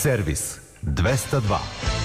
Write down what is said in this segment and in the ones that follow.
Servis 202.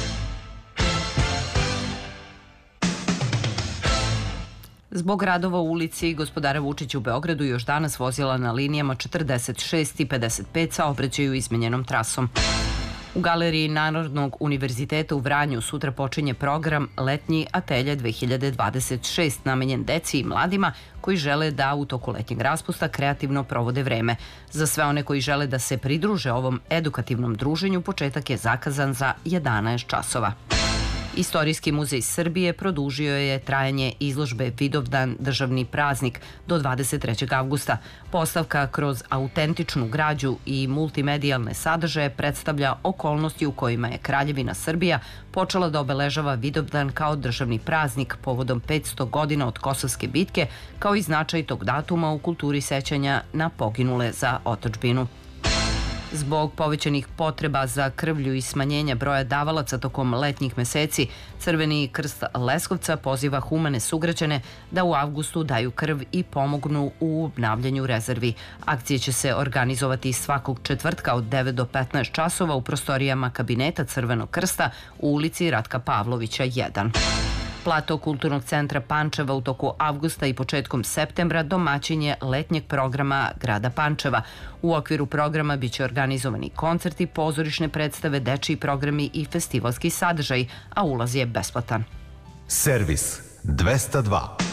Zbog radova u ulici Gospodara Vučića u Beogradu još danas vozila na linijama 46 i 55 saobraćaju izmenjenom trasom. U Galeriji Narodnog univerziteta u Vranju sutra počinje program Letnji atelje 2026 namenjen deci i mladima koji žele da u toku letnjeg raspusta kreativno provode vreme. Za sve one koji žele da se pridruže ovom edukativnom druženju početak je zakazan za 11 časova. Istorijski muzej Srbije produžio je trajanje izložbe Vidovdan državni praznik do 23. avgusta. Postavka kroz autentičnu građu i multimedijalne sadržaje predstavlja okolnosti u kojima je Kraljevina Srbija počela da obeležava Vidovdan kao državni praznik povodom 500 godina od Kosovske bitke, kao i značaj tog datuma u kulturi sećanja na poginule za otadžbinu. Zbog povećanih potreba za krvlju i smanjenja broja davalaca tokom letnjih meseci, Crveni krst Leskovca poziva humane sugrađane da u avgustu daju krv i pomognu u obnavljanju rezervi. Akcije će se organizovati svakog četvrtka od 9 do 15 časova u prostorijama kabineta Crvenog krsta u ulici Ratka Pavlovića 1. Plato Kulturnog centra Pančeva u toku avgusta i početkom septembra domaćin je letnjeg programa grada Pančeva. U okviru programa biće organizovani koncerti, pozorišne predstave, dečiji programi i festivalski sadržaj, a ulaz je besplatan. Servis 202.